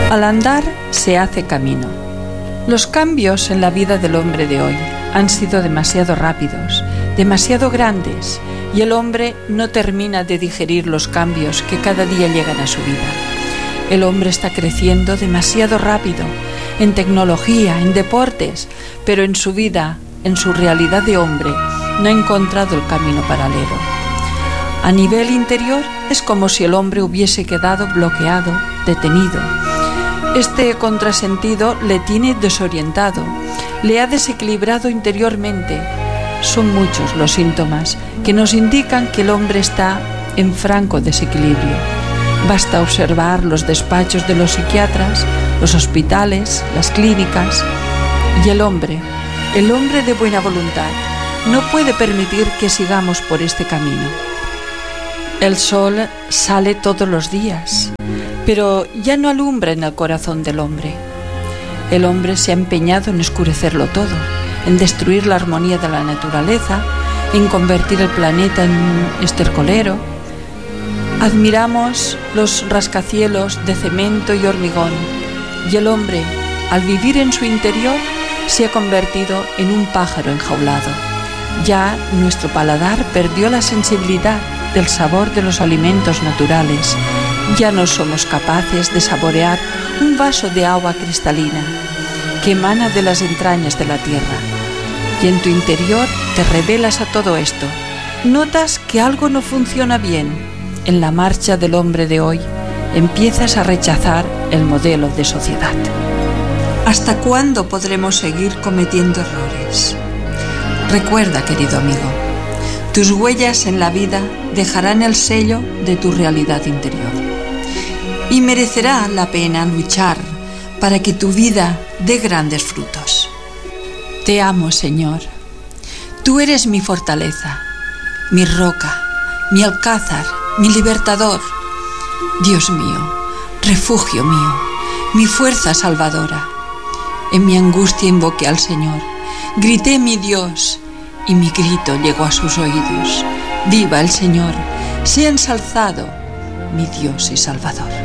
Al andar se hace camino. Los cambios en la vida del hombre de hoy han sido demasiado rápidos, demasiado grandes, y el hombre no termina de digerir los cambios que cada día llegan a su vida. El hombre está creciendo demasiado rápido, en tecnología, en deportes, pero en su vida, en su realidad de hombre, no ha encontrado el camino paralelo. A nivel interior es como si el hombre hubiese quedado bloqueado, detenido. Este contrasentido le tiene desorientado, le ha desequilibrado interiormente. Son muchos los síntomas que nos indican que el hombre está en franco desequilibrio. Basta observar los despachos de los psiquiatras, los hospitales, las clínicas. Y el hombre de buena voluntad, no puede permitir que sigamos por este camino. El sol sale todos los días, pero ya no alumbra en el corazón del hombre. El hombre se ha empeñado en oscurecerlo todo, en destruir la armonía de la naturaleza, en convertir el planeta en un estercolero. Admiramos los rascacielos de cemento y hormigón, y el hombre, al vivir en su interior, se ha convertido en un pájaro enjaulado. Ya nuestro paladar perdió la sensibilidad del sabor de los alimentos naturales. Ya no somos capaces de saborear un vaso de agua cristalina que emana de las entrañas de la tierra. Y en tu interior te revelas a todo esto. Notas que algo no funciona bien. En la marcha del hombre de hoy empiezas a rechazar el modelo de sociedad. ¿Hasta cuándo podremos seguir cometiendo errores? Recuerda, querido amigo, tus huellas en la vida dejarán el sello de tu realidad interior. Y merecerá la pena luchar para que tu vida dé grandes frutos. Te amo, Señor. Tú eres mi fortaleza, mi roca, mi alcázar, mi libertador. Dios mío, refugio mío, mi fuerza salvadora. En mi angustia invoqué al Señor, grité mi Dios, y mi grito llegó a sus oídos. Viva el Señor, sea ensalzado mi Dios y Salvador.